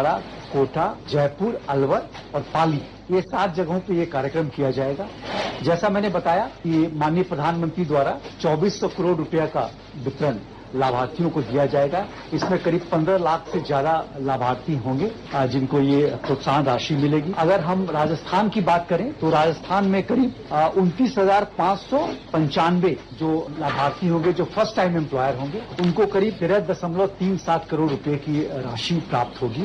छिंदवाड़ा, कोटा, जयपुर, अलवर और पाली, ये 7 जगहों पे ये कार्यक्रम किया जाएगा। जैसा मैंने बताया कि माननीय प्रधानमंत्री द्वारा 2400 करोड़ रुपया का वितरण लाभार्थियों को दिया जाएगा। इसमें करीब 15 लाख से ज्यादा लाभार्थी होंगे जिनको ये प्रोत्साहन राशि मिलेगी। अगर हम राजस्थान की बात करें तो राजस्थान में करीब 29,595 जो लाभार्थी होंगे, जो फर्स्ट टाइम एम्प्लॉयर होंगे, उनको करीब 13.37 करोड़ रुपए की राशि प्राप्त होगी।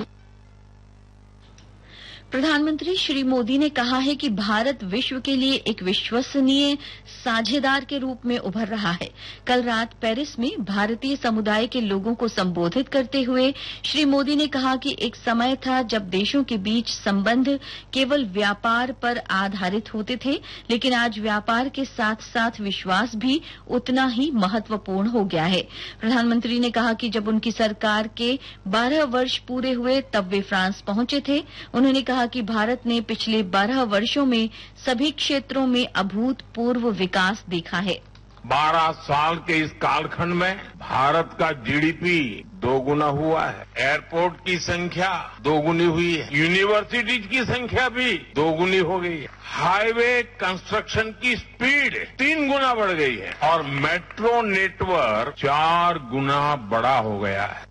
प्रधानमंत्री श्री मोदी ने कहा है कि भारत विश्व के लिए एक विश्वसनीय साझेदार के रूप में उभर रहा है। कल रात पेरिस में भारतीय समुदाय के लोगों को संबोधित करते हुए श्री मोदी ने कहा कि एक समय था जब देशों के बीच संबंध केवल व्यापार पर आधारित होते थे, लेकिन आज व्यापार के साथ साथ विश्वास भी उतना ही महत्वपूर्ण हो गया है। प्रधानमंत्री ने कहा कि जब उनकी सरकार के 12 वर्ष पूरे हुए तब वे फ्रांस पहुंचे थे। उन्होंने कहा कि भारत ने पिछले 12 वर्षों में सभी क्षेत्रों में अभूतपूर्व विकास देखा है। 12 साल के इस कालखंड में भारत का जीडीपी 2 गुना हुआ है, एयरपोर्ट की संख्या 2 गुनी हुई है, यूनिवर्सिटीज की संख्या भी 2 गुनी हो गई है, हाईवे कंस्ट्रक्शन की स्पीड 3 गुना बढ़ गई है और मेट्रो नेटवर्क 4 गुना बड़ा हो गया है।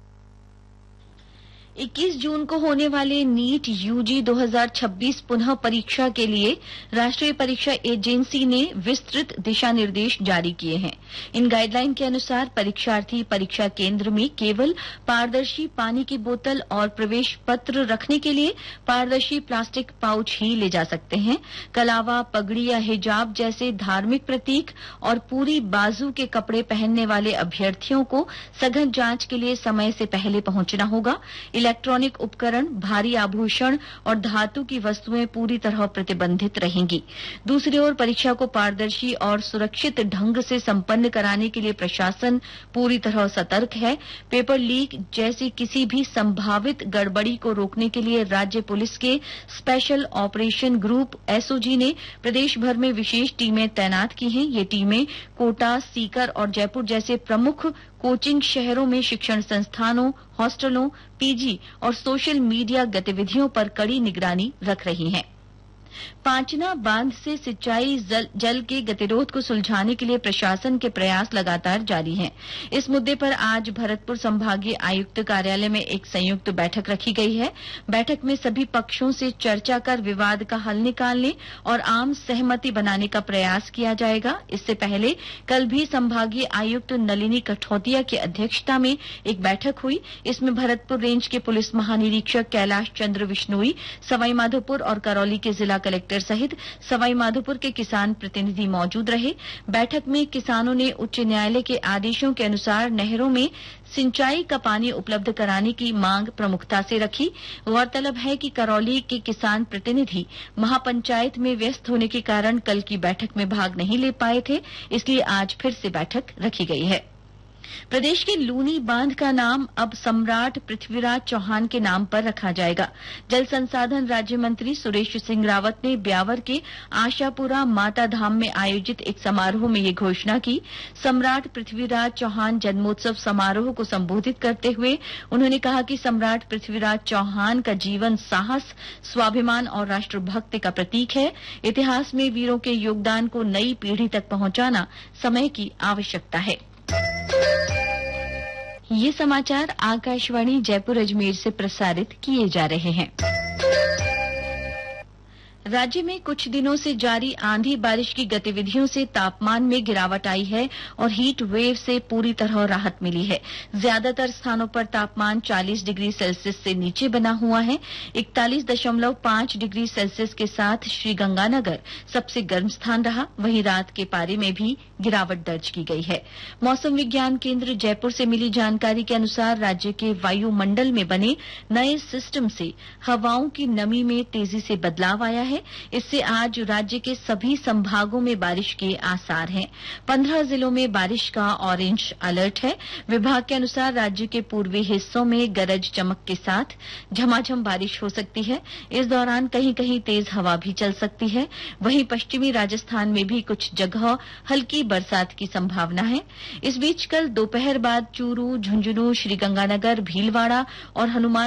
21 जून को होने वाले नीट यूजी 2026 पुनः परीक्षा के लिए राष्ट्रीय परीक्षा एजेंसी ने विस्तृत दिशा निर्देश जारी किए हैं। इन गाइडलाइन के अनुसार परीक्षार्थी परीक्षा केंद्र में केवल पारदर्शी पानी की बोतल और प्रवेश पत्र रखने के लिए पारदर्शी प्लास्टिक पाउच ही ले जा सकते हैं। कलावा, पगड़ी या हिजाब जैसे धार्मिक प्रतीक और पूरी बाजू के कपड़े पहनने वाले अभ्यर्थियों को सघन जांच के लिए समय से पहले पहुंचना होगा। इलेक्ट्रॉनिक उपकरण, भारी आभूषण और धातु की वस्तुएं पूरी तरह प्रतिबंधित रहेंगी। दूसरी ओर परीक्षा को पारदर्शी और सुरक्षित ढंग से संपन्न कराने के लिए प्रशासन पूरी तरह सतर्क है। पेपर लीक जैसी किसी भी संभावित गड़बड़ी को रोकने के लिए राज्य पुलिस के स्पेशल ऑपरेशन ग्रुप एसओजी ने प्रदेश भर में विशेष टीमें तैनात की हैं। ये टीमें कोटा, सीकर और जयपुर जैसे प्रमुख कोचिंग शहरों में शिक्षण संस्थानों, हॉस्टलों, पीजी और सोशल मीडिया गतिविधियों पर कड़ी निगरानी रख रही हैं। पांचना बांध से सिंचाई जल के गतिरोध को सुलझाने के लिए प्रशासन के प्रयास लगातार जारी हैं। इस मुद्दे पर आज भरतपुर संभागीय आयुक्त कार्यालय में एक संयुक्त बैठक रखी गई है। बैठक में सभी पक्षों से चर्चा कर विवाद का हल निकालने और आम सहमति बनाने का प्रयास किया जाएगा। इससे पहले कल भी संभागीय आयुक्त नलिनी कठौतिया की अध्यक्षता में एक बैठक हुई। इसमें भरतपुर रेंज के पुलिस महानिरीक्षक कैलाश चंद्र विश्नोई, सवाईमाधोपुर और करौली के जिला कलेक्टर सहित सवाईमाधोपुर के किसान प्रतिनिधि मौजूद रहे। बैठक में किसानों ने उच्च न्यायालय के आदेशों के अनुसार नहरों में सिंचाई का पानी उपलब्ध कराने की मांग प्रमुखता से रखी। गौरतलब है कि करौली के किसान प्रतिनिधि महापंचायत में व्यस्त होने के कारण कल की बैठक में भाग नहीं ले पाए थे, इसलिए आज फिर से बैठक रखी गई है। प्रदेश के लूनी बांध का नाम अब सम्राट पृथ्वीराज चौहान के नाम पर रखा जाएगा। जल संसाधन राज्य मंत्री सुरेश सिंह रावत ने ब्यावर के आशापुरा माता धाम में आयोजित एक समारोह में ये घोषणा की। सम्राट पृथ्वीराज चौहान जन्मोत्सव समारोह को संबोधित करते हुए उन्होंने कहा कि सम्राट पृथ्वीराज चौहान का जीवन साहस, स्वाभिमान और राष्ट्रभक्ति का प्रतीक है। इतिहास में वीरों के योगदान को नई पीढ़ी तक पहुंचाना समय की आवश्यकता है। ये समाचार आकाशवाणी जयपुर अजमेर से प्रसारित किए जा रहे हैं। राज्य में कुछ दिनों से जारी आंधी बारिश की गतिविधियों से तापमान में गिरावट आई है और हीट वेव से पूरी तरह राहत मिली है। ज्यादातर स्थानों पर तापमान 40 डिग्री सेल्सियस से नीचे बना हुआ है। 41.5 डिग्री सेल्सियस के साथ श्रीगंगानगर सबसे गर्म स्थान रहा। वहीं रात के पारे में भी गिरावट दर्ज की गई है। मौसम विज्ञान केंद्र जयपुर से मिली जानकारी के अनुसार राज्य के वायुमंडल में बने नए सिस्टम से हवाओं की नमी में तेजी से बदलाव आया है। इससे आज राज्य के सभी संभागों में बारिश के आसार हैं। 15 जिलों में बारिश का ऑरेंज अलर्ट है। विभाग के अनुसार राज्य के पूर्वी हिस्सों में गरज चमक के साथ झमाझम बारिश हो सकती है। इस दौरान कहीं कहीं तेज हवा भी चल सकती है। वहीं पश्चिमी राजस्थान में भी कुछ जगह हल्की बरसात की संभावना है। इस बीच कल दोपहर बाद चूरू, झुंझुनू, श्रीगंगानगर, भीलवाड़ा और हनुमान